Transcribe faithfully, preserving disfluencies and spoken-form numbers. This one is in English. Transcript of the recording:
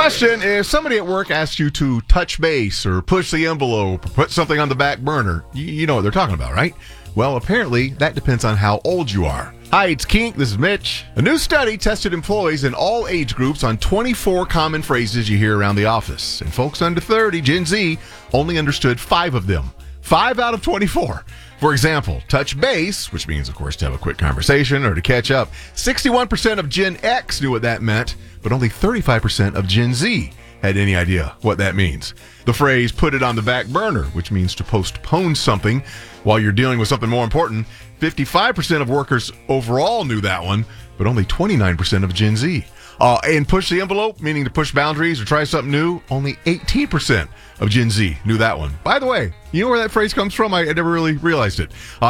Question: if somebody at work asks you to touch base or push the envelope or put something on the back burner, you, you know what they're talking about, right? Well, apparently that depends on how old you are. Hi, it's Kink. This is Mitch. A new study tested employees in all age groups on twenty-four common phrases you hear around the office. And folks under thirty, Gen Z, only understood five of them. Five out of twenty-four. For example, touch base, which means, of course, to have a quick conversation or to catch up. sixty-one percent of Gen X knew what that meant, but only thirty-five percent of Gen Z had any idea what that means. The phrase, put it on the back burner, which means to postpone something while you're dealing with something more important. fifty-five percent of workers overall knew that one, but only twenty-nine percent of Gen Z. Uh, and push the envelope, meaning to push boundaries or try something new, only eighteen percent of Gen Z knew that one. By the way, you know where that phrase comes from? I, I never really realized it. Uh,